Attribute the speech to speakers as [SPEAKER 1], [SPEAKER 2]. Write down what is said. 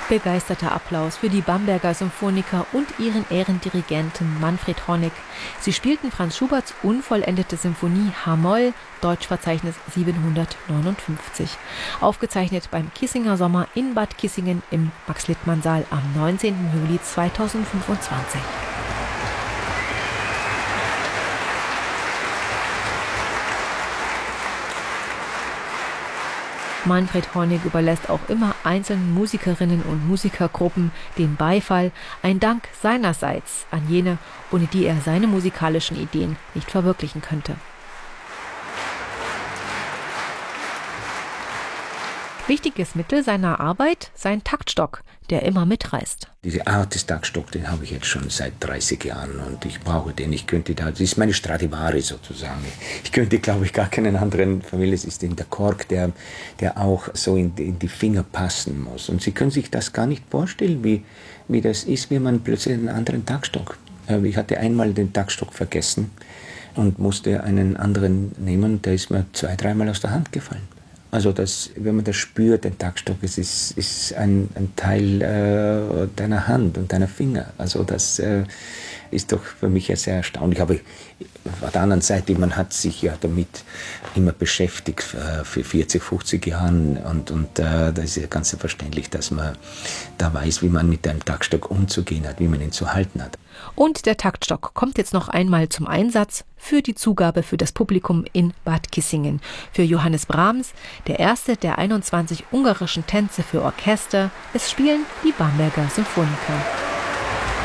[SPEAKER 1] Begeisterter Applaus für die Bamberger Symphoniker und ihren Ehrendirigenten Manfred Honeck. Sie spielten Franz Schuberts unvollendete Symphonie H-Moll, Deutschverzeichnis 759. Aufgezeichnet beim Kissinger Sommer in Bad Kissingen im Max-Littmann-Saal am 19. Juli 2025. Manfred Honeck überlässt auch immer einzelnen Musikerinnen und Musikergruppen den Beifall, ein Dank seinerseits an jene, ohne die er seine musikalischen Ideen nicht verwirklichen könnte. Wichtiges Mittel seiner Arbeit, sein Taktstock, der immer mitreißt.
[SPEAKER 2] Diese Art des Taktstocks, den habe ich jetzt schon seit 30 Jahren und ich brauche den. Das ist meine Stradivari sozusagen. Ich könnte, glaube ich, gar keinen anderen verwenden. Es ist der Kork, der auch so in die Finger passen muss. Und Sie können sich das gar nicht vorstellen, wie das ist, wenn man plötzlich einen anderen Taktstock. Ich hatte einmal den Taktstock vergessen und musste einen anderen nehmen. Der ist mir 2-3 Mal aus der Hand gefallen. Also wenn man das spürt, den Taktstock, es ist ein Teil deiner Hand und deiner Finger. Also das ist doch für mich ja sehr erstaunlich. Aber auf der anderen Seite, man hat sich ja damit immer beschäftigt für 40, 50 Jahren und da ist ja ganz selbstverständlich, dass man da weiß, wie man mit einem Taktstock umzugehen hat, wie man ihn zu halten hat.
[SPEAKER 1] Und der Taktstock kommt jetzt noch einmal zum Einsatz für die Zugabe für das Publikum in Bad Kissingen. Für Johannes Brahms, der erste der 21 ungarischen Tänze für Orchester. Es spielen die Bamberger Symphoniker.